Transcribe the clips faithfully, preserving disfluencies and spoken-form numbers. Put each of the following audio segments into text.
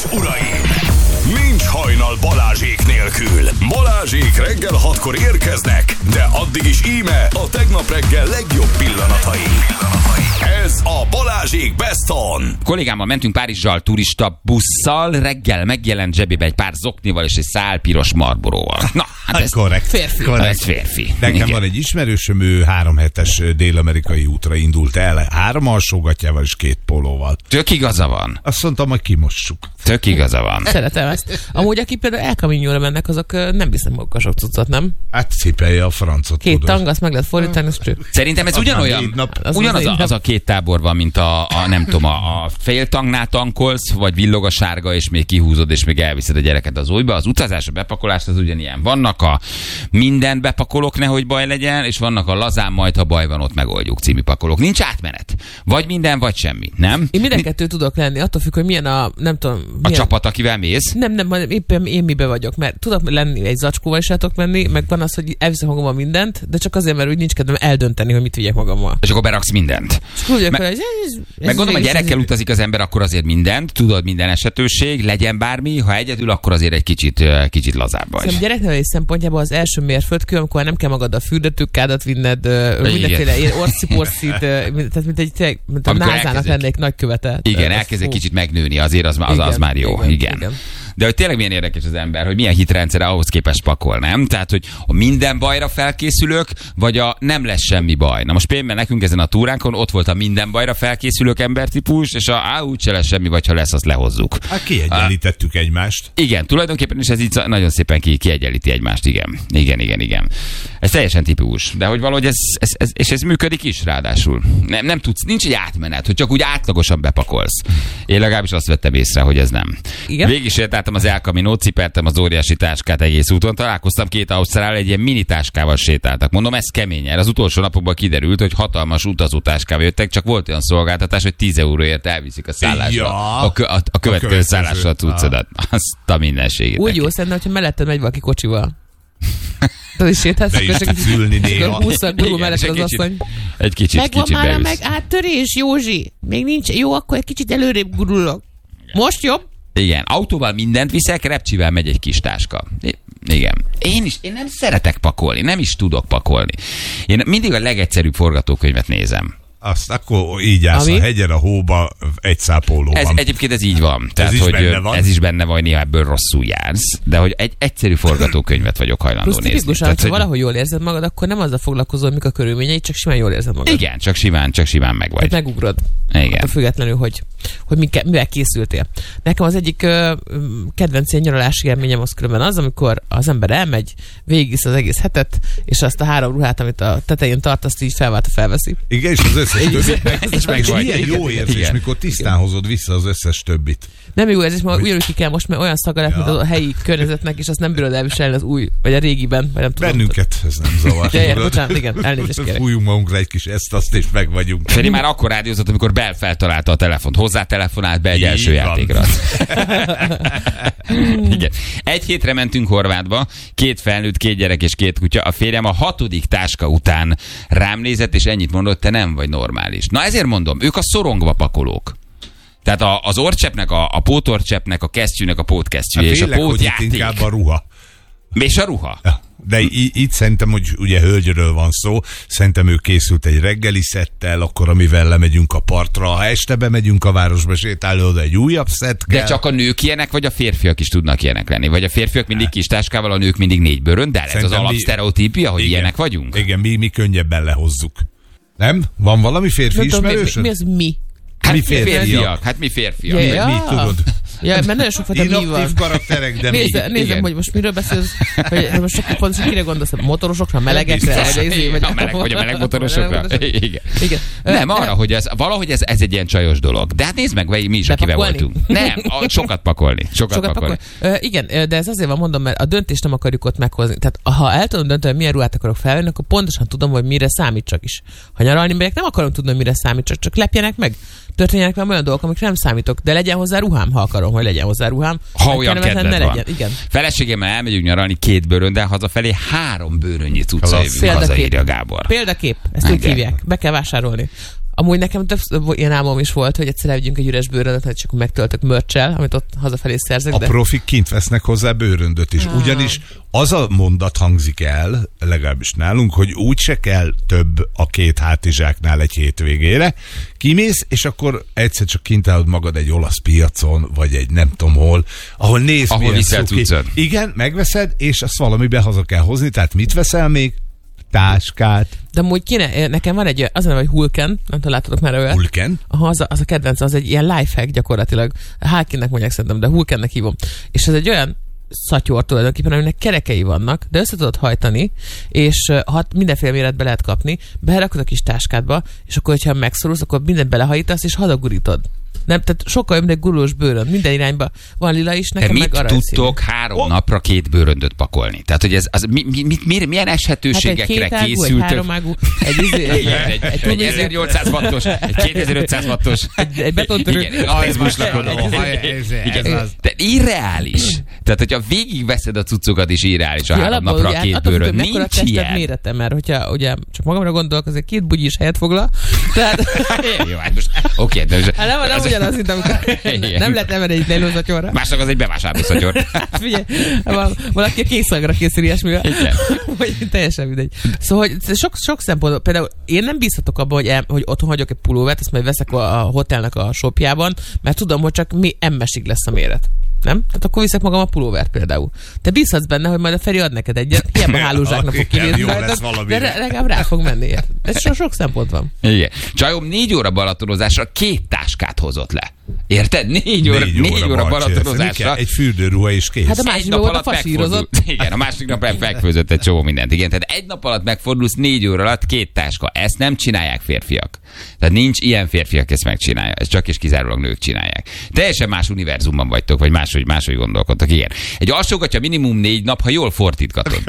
és uraim! Nincs hajnal Balázsék nélkül. Balázsék reggel hatkor érkeznek, de addig is íme a tegnap reggel legjobb pillanatai. Ez a Balázsék Best On. Kollégámmal mentünk Párizsal turista busszal, reggel megjelent zsebébe egy pár zoknival és egy szál piros Marlboroval. Na, hát ez korrekt. Férfi. Korrekt. Ez férfi. Nekem Igen. van egy ismerősöm, ő három hetes dél-amerikai útra indult el, három alsógatjával és két pólóval. Tök igaza van. Azt mondtam, hogy kimossuk. Tök igaza van. Szeretem ezt. Amúgy, akik például El Camino-ra mennek, azok nem visznek magukkal sok cuccot, nem? Hát cipelje a francot. Két tudod. tang, azt meg lehet fordítani, az cső. Szerintem ez ugyanolyan, Az ugyanaz az a, az a két tábor van, mint a, a nem tudom, a, a fél tangnál tankolsz, vagy villog a sárga, és még kihúzod, és még elviszed a gyereket az újba. Az utazás, a bepakolás az ugyanilyen. Vannak a mindent bepakolok, nehogy baj legyen, és vannak a lazán, majd ha baj van, ott megoldjuk című pakolók. Nincs átmenet. Vagy minden, vagy semmi, nem? Én minden kettő tudok lenni, attól függ, hogy milyen a, nem tudom... Milyen... A csapat, akivel mész? Nem, nem, éppen én mibe vagyok, mert tudok lenni egy zacskóval is el tudok menni, meg van az, hogy elviszem magammal mindent, de csak azért, mert úgy nincs kedvem eldönteni, hogy mit vigyek magammal. És akkor beraksz mindent. És úgy, Me- akkor, ez, ez, Meg gondolom, a gyerekkel utazik az ember, akkor azért mindent, tudod, minden esetőség, legyen bármi, ha egyedül, akkor azért egy kicsit, kicsit lazább vagy. Szerintem gyereknevelés szempontjából az első mérföldkő, amikor nem kell magad a fürdőtőkádat vinned, mindenféle orsziporszáit, tehát mint egy mint a Amikor názának elkezd- lennék nagykövetet. Igen, elkezd egy kicsit megnőni, azért az, az, az már jó. Igen, igen, igen. De hogy tényleg milyen érdekes az ember, hogy milyen hitrendszere ahhoz képest pakol, nem? Tehát, hogy a minden bajra felkészülök, vagy a nem lesz semmi baj. Na most például nekünk ezen a túránkon ott volt a minden bajra felkészülők embertípus, és a á, úgyse lesz semmi, vagy ha lesz, azt lehozzuk. Hát kiegyenlítettük egymást. Igen, tulajdonképpen is ez így nagyon szépen ki, kiegyenlíti egymást, igen. Igen, igen, igen. Ez teljesen tipikus. De hogy valahogy ez, ez, ez, és ez működik is ráadásul. Nem, nem tudsz, nincs egy átmenet, hogy csak úgy átlagosan bepakolsz. Én legalábbis azt vettem észre, hogy ez nem. Igen? Végig sétáltam az El Caminót, cipertem az óriási táskát egész úton, találkoztam két ausztrál, egy ilyen mini táskával sétáltak. Mondom, ez kemény. Erre az utolsó napokban kiderült, hogy hatalmas utazótáskával jöttek, csak volt olyan szolgáltatás, hogy tíz euróért elviszik a szállásra. Ja. A, kö, a, a következő következő. szállásra a cuccodat. Azt a mindenségét. Úgy jó szerintem, hogyha melletted megy valaki kocsival. Tudod, is sétálsz, De is akkor csak tudsz ülni és néha. akkor húsz a gurul Igen, mellett és az egy kicsit- asszony. Egy kicsit, Megvan kicsit már a beülsz. meg áttörés, Józsi. Még nincs. Jó, akkor egy kicsit előrébb gurulok. Most jobb? Igen, autóval mindent viszek, repcsivel megy egy kis táska. I- Igen. Én is, én nem szeretek pakolni, nem is tudok pakolni. Én mindig a legegyszerűbb forgatókönyvet nézem. Azt akkor így állsz Ami? a hegyen, a hóba, egy szápólóban. Ez, egyébként ez így van. Tehát, is hogy benne van? Ez is benne van, néha ebből rosszul jársz, de hogy egy egyszerű forgatókönyvet vagyok hajlandó Plusz nézni. tipikusan, Tehát, hogyha hogy- valahogy jól érzed magad, akkor nem azzal foglalkozol, mik a körülményei, csak simán jól érzed magad. Igen, csak simán, csak simán meg vagy. Tehát megugrod. Igen. Attól függetlenül, hogy, hogy mivel, mivel készültél. Nekem az egyik ö, kedvenc ilyen nyaralási élményem az különben az, amikor az ember elmegy, végigvisz az egész hetet, és azt a három ruhát, amit a tetején tart, azt így felváltva felveszi. Igen, és az összes többit meg, és meg és vagy. milyen jó érzés, Igen. mikor tisztán hozod vissza az összes többit. Nem jó érzés, mert ugyanúgy ki kell most, mert olyan szaga lett, Ja. mint a helyi környezetnek, és azt nem bírod elviselni az új, vagy a régiben, vagy nem tudom. Bennünket ez nem zavar. Ja, ja, tudod? bocsánat, igen, elnézést kérek. Fújjunk magunkra egy kis ezt, azt, és meg vagyunk. Feri már akkor rádiózott, amikor Bell feltalálta a telefont. Hozzá telefonált be egy Így első van. játékra. Igen. Egy hétre mentünk Horvátba, két felnőtt, két gyerek és két kutya. A férjem a hatodik táska után rám nézett, és ennyit mondott, te nem vagy normális. Na ezért mondom, ők a szorongva pakolók. Tehát a, az orcseppnek, a, a pótorcseppnek, a kesztyűnek a pótkesztyűje, Hát és a félek, hogy itt pótjáték. inkább a ruha. És a ruha. Ja. De í- itt szerintem, hogy ugye hölgyről van szó, szerintem ő készült egy reggeli szettel, akkor amivel lemegyünk a partra, ha este bemegyünk a városba, sétálni oda egy újabb szett kell. De csak a nők ilyenek, vagy a férfiak is tudnak ilyenek lenni? Vagy a férfiak mindig kis táskával, a nők mindig négy bőrön? De ez az Szerintem mi- alapsztereotípia, hogy Igen. ilyenek vagyunk? Igen, mi, mi könnyebben lehozzuk. Nem? Van valami férfi Nem tudom, mi, mi, ismerősöd? mi az mi? Hát Mi mi férfiak? férfiak? Hát mi férfiak? Ja, Mi, mi tudod? Ja, mert nagyon sokfajta mi van. Inaktív karakterek, de mi? Nézem, nézem Igen. hogy most miről beszélsz, hogy hogy most csak pontosan kire gondolsz, a motorosokra, a melegekre, Biztos. vagy, az, vagy a meleg, vagy a meleg motorosokra? Igen. Igen. Nem, arra, hogy ez, valahogy ez, ez egy ilyen csajos dolog. De hát nézd meg, mi is, akivel Bepakolni? voltunk. Nem, a, sokat pakolni. Sokat, Sokat pakolni. pakol. Uh, igen, de ez azért van, mondom, mert a döntést nem akarjuk ott meghozni. Tehát ha el tudom dönteni, hogy milyen ruhát akarok felvenni, akkor pontosan tudom, hogy mire számítsak is. Ha nyaralni megyek, nem akarom tudni, hogy mire számítsak, csak lepjenek meg. Történjenek már olyan dolgok, amik nem számítok, de legyen hozzá ruhám, ha akarom, hogy legyen hozzá ruhám. Ha Meg olyan kellemetlen kedved ne van. legyen. Igen. Feleségemmel elmegyünk nyaralni két bőröndel, hazafelé három bőrönnyi cucca jövünk, Példakép. hazaírja Gábor. Példakép, ezt Igen. úgy hívják. Be kell vásárolni. Amúgy nekem több ilyen álmom is volt, hogy egyszer elvigyünk egy üres bőröndöt, hogy csak megtöltök mörcsel, amit ott hazafelé szerzek. A de... profik kint vesznek hozzá bőröndöt is. Ugyanis az a mondat hangzik el, legalábbis nálunk, hogy úgy se kell több a két hátizsáknál egy hétvégére. Kimész, és akkor egyszer csak kint állod magad egy olasz piacon, vagy egy nem tudom hol, ahol néz, ahol viszel cuccod. Igen, megveszed, és azt valamibe haza kell hozni. Tehát mit veszel még? Táskát. De amúgy kéne, nekem van egy, az a neve, hogy Hulken, nem találtatok már olyat. Hulken? Aha, az a, az a kedvenc, az egy ilyen lifehack gyakorlatilag. Hulkennek mondják szerintem, de Hulkennek hívom. És ez egy olyan szatyor tulajdonképpen, aminek kerekei vannak, de össze tudod hajtani, és ha mindenféle méretbe lehet kapni, berakod a kis táskádba, és akkor, hogyha megszorulsz, akkor mindent belehajítasz, és hadagurítod. Nem, tehát sokkal jobb, mint egy gurulós bőrönd. Minden irányba van lila is, nekem de meg mit aranyszínű. tudtok három oh. napra két bőröndöt pakolni? Tehát, hogy ez az, mi, mi, mi, milyen eshetőségekre hát egy készültök? egy háromágú, egy, egy, egy, egy, egy, egy ezernyolcszáz wattos, egy kétezer-ötszáz wattos. Egy, egy betontörő. Igen, ez most lakodó. De irreális. Tehát, hogyha végigveszed a cuccokat is irreális a ja, három napra a két bőrönd. Nincs ilyen. Méretem, mert hogyha ugye, csak magamra gondolok, azért két bugyi is helyet foglal. Tehát... Jó, hát most oké, de most... Hát nem, nem ugyanaz, mint amikor nem lehet emelni egy lélózatyorra. Másnak az egy bevásárló szatyor. Figyelj, valaki a készszagra készül ilyesmivel. Vagy teljesen mindegy. Szóval hogy sok, sok szempontból, például én nem bízhatok abban, hogy, el, hogy otthon hagyok egy pulóvert, azt majd veszek a, a hotelnek a shopjában, mert tudom, hogy csak mi emmesig lesz a méret. Nem? Tehát akkor viszek magam a pulóvert például. Te bízhatsz benne, hogy majd a Feri ad neked egyet. Hiába hálózsáknak fog kinézni, de legalább rá fog menni. Ez so, sok szempont van. Igen. Csajom négy óra balatonozásra két táskát hozott le. Érted? Négy óra, négy négy óra, óra balatonozásra. Egy fürdőruha is kész. Hát a másik nap alatt megfordult. Igen, a másik nap megfőzött egy csomó mindent. Igen, tehát egy nap alatt megfordulsz, négy óra alatt két táska. Ezt nem csinálják férfiak. Tehát nincs ilyen férfi, aki ezt megcsinálja. Ezt csak és kizárólag nők csinálják. Teljesen más univerzumban vagytok, vagy máshogy, máshogy gondolkodtok. Igen. Egy alsógatya minimum négy nap, ha jól fordítgatod.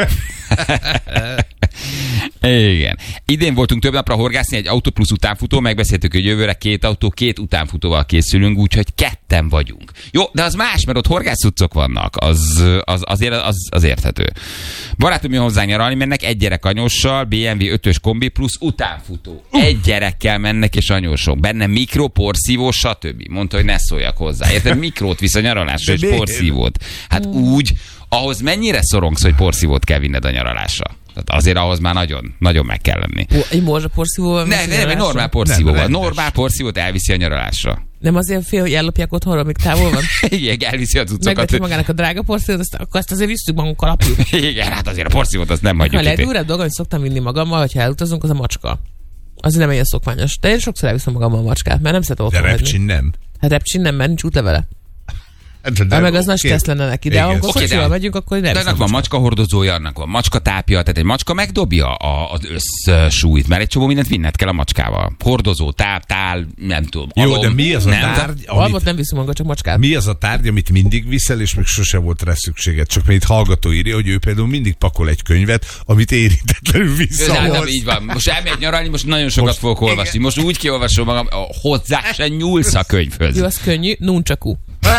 Igen. Idén voltunk több napra horgászni, egy autó plusz utánfutó, megbeszéltük, hogy jövőre két autó, két utánfutóval készülünk, úgyhogy ketten vagyunk. Jó, de az más, mert ott horgászcuccok vannak, az, az, azért, az, az érthető. Barátom jön hozzánk nyaralni, mennek egy gyerek anyóssal, bé em vé ötös kombi plusz utánfutó. Egy gyerekkel mennek és anyósok. Benne mikro, porszívó, stb. Mondta, hogy ne szóljak hozzá. Érted? Mikrót visz a nyaralásra és porszívót. Hát úgy, ahhoz mennyire szorongsz, hogy porszívót kell vinned a nyaralásra? Tehát azért ahhoz már nagyon, nagyon meg kell lenni. Egy morzsa porszívóval? Ne, nem, nem, egy normál porszívóval. Normál porszívót elviszi a nyaralásra. Nem azért fél, hogy ellopják otthonra, még távol van? Igen, elviszi a cuccokat. Megveti magának a drága porszívót, azt, akkor azt azért visszük magunkkal apjuk. Igen, hát azért a porszívót azt nem hagyjuk. Ha lehet durvább dolga, hogy szoktam vinni magammal, hogyha elutazunk, az a macska. Az nem ilyen szokványos. De én sokszor elviszem magammal a macskát, mert nem szeretem otthon hagyni. De repcsin nem? Hát repcsin nem, mert nincs útlevele. De, de meg az nagy stressz lenne neki, de amikor okay, kocsival megyünk, akkor nem. De annak van macska hordozója, annak van macska tápja, tehát egy macska megdobja a, az összsúlyt, mert egy csomó mindent vinned kell a macskával. Hordozó, táp, tál, nem tudom. Jó, alom, de mi az a nem, tárgy? Almot amit... nem viszünk maga, csak macskát. Mi az a tárgy, amit mindig viszel, és még sose volt rá szükséged? Csak még itt hallgató írja, hogy ő például mindig pakol egy könyvet, amit érintetlenül visszahoz. Így van. Most elmegy nyaralni, most nagyon sokat most, fogok olvasni. Igen. Most úgy kiolvasom magam, hozzá se nyúlsz a könyvhöz. Jó, az könnyű, nunchaku.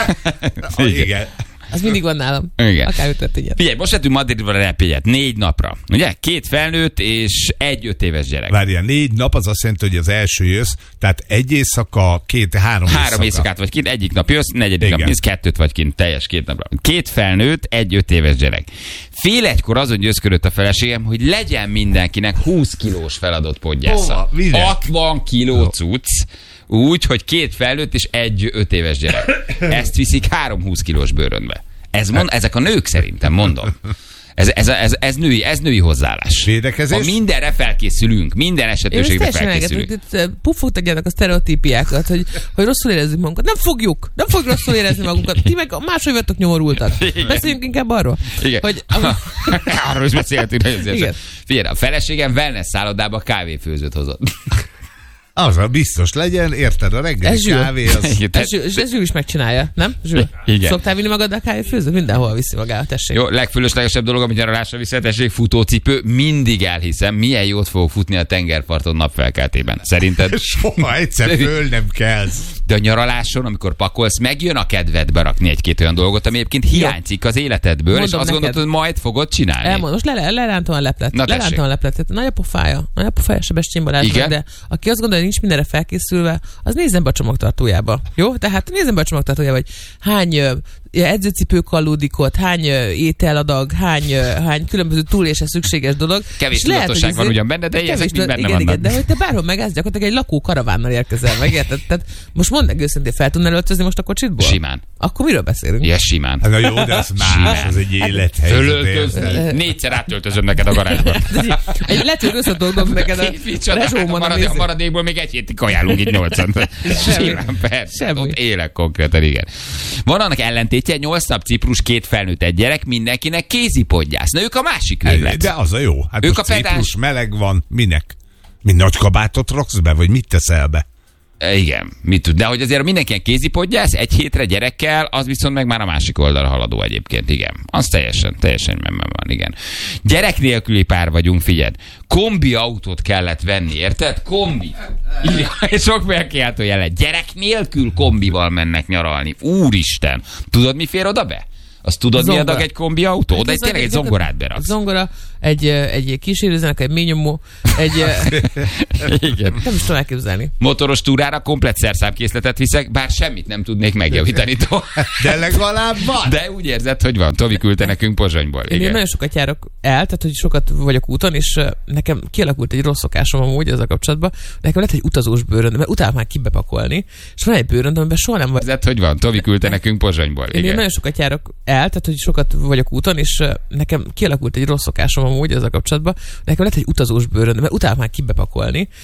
Igen. Az mindig van nálam. Igen. Akár történjen. Figyelj, most lettünk Madridba repélyet, négy napra. Ugye? Két felnőtt és egy öt éves gyerek. Várjál, négy nap az azt jelenti, hogy az első jössz, tehát egy éjszaka, két, három éjszaka. Három éjszakát vagy kint, egyik nap jössz, negyedik Igen. nap mész, kettőt vagy kint, teljes két napra. Két felnőtt, egy öt éves gyerek. Fél egykor azon győzködött a feleségem, hogy legyen mindenkinek húsz kilós feladott podgyásza. hatvan kiló cucc. Úgy, hogy két felnőtt és egy öt éves gyerek. Ezt viszik három húsz kilós bőrönbe. Ez mond, ezek a nők szerintem, mondom. Ez, ez, ez, ez, női, ez női hozzáállás. Védekezés? Ha mindenre felkészülünk, minden esetőségre felkészülünk. Puffogtatjának a sztereotípiákat, hogy, hogy rosszul érezzük magunkat. Nem fogjuk! Nem fogjuk rosszul érezni magunkat. Ti meg máshogy vettek nyomorultak. Beszéljünk inkább arról. Igen. Hogy, arról is beszéltünk. Figyelj, a feleségem wellness szállodába kávéfőzőt hozott. Az a biztos legyen, érted, a reggeli kávé az... Ez Zsül is megcsinálja, nem? Zsül? Igen. Szoktál vinni magad a kávéfőzőt? Mindenhol viszi magával, tessék. Jó, legfölöslegesebb dolog, amit nyaralásra viszel, tessék, futócipő. Mindig elhiszem, milyen jót fogok futni a tengerparton napfelkeltében. Szerinted? Soha egyszer föl nem kelsz. de a nyaraláson, amikor pakolsz, megjön a kedved berakni egy-két olyan dolgot, ami egyébként hiányzik az életedből, Mondom és azt neked. gondolod, hogy majd fogod csinálni. Elmond, most le, lerántom a leplet. Na, lerántom a lepletet. Nagy a pofája. Nagy a pofája Sebestyén Balázsnak, Igen? de aki azt gondolja, hogy nincs mindenre felkészülve, az nézzen be a csomagtartójába. Jó? Tehát nézzen be a csomagtartójába, hogy hány ö, edzőcipőkallódikot, hány ö, ételadag, hány, ö, hány különböző túlélésre szükséges dolog. Kevés És lehet, tudatosság hogy van izé- ugyan benne, de kevés ezek mind tudat- benne igen, vannak. igen, de hogy te bárhol megállsz, gyakorlatilag egy lakó karavánnal érkezel meg, érted? Tehát most mondd meg őszintén, fel tudnál öltözni most a kocsitból? Simán. Akkor miről beszélünk? Ilyen simán. Hát, na jó, de az más, az egy élethelyzet. Fölöltözni. Négyszer átöltözöm neked a garázsba. Egy letűr összetolgom neked a Micsoda, a, rezsómon a marad, a néző. maradékból még egy hétig kajálunk itt nyolcan. Simán, persze. Semmi. Ott élek konkrétan, igen. Van annak ellentétje, nyolc nap Ciprus, két felnőtt, egy gyerek, mindenkinek kézipodgyász. Na ők a másik véglet. De az a jó. Hát Ők most a pedás- Ciprus meleg van, minek? Mi nagy kabátot raksz be, vagy mit teszel be? E, Igen, mit tud. De hogy azért mindenkinek kézipodgyász, egy hétre gyerekkel, az viszont meg már a másik oldalra haladó egyébként, igen. Az teljesen, teljesen memben van, igen. Gyerek nélküli pár vagyunk, figyeld. Kombi autót kellett venni, érted? Kombi. Igen, sok megkiáltó jelet. Gyerek nélkül kombival mennek nyaralni. Úristen. Tudod, mi fér oda be? Azt tudod, mi Zongora. adag egy kombi autó? Hát De ez tényleg egy- egy zongorát beraksz. Zongora, egy, ö, egy kísérőzenek, egy ményomó, egy... ö, Igen. nem is tudom elképzelni. Motoros túrára komplet szerszámkészletet viszek, bár semmit nem tudnék megjavítani. De legalább van. De úgy érzed, hogy van. Tovi küldte nekünk Pozsonyból. Én, én Igen. nagyon sokat járok el, tehát hogy sokat vagyok úton, és ö, nekem kialakult egy rossz szokásom amúgy ezzel kapcsolatban. Nekem lett egy utazós bőröndöm, mert utálok már kibepakolni, és van egy bőröndöm, amiben soha nem vagy. Érzed, hogy van. Tovi küldte nekünk Pozsonyból. Én, én Igen. nagyon sokat járok el, tehát hogy sokat vagyok úton, és ö, nekem kialakult egy rossz szokásom amúgy ezzel kapcsolatban. Nekem lett egy utazós bőröndöm, mert utálok már kibepakolni,